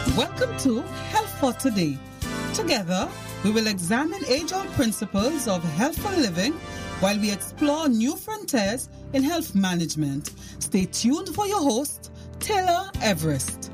Welcome to Health for Today. Together, we will examine age-old principles of healthful living while we explore new frontiers in health management. Stay tuned for your host, Taylor Everest.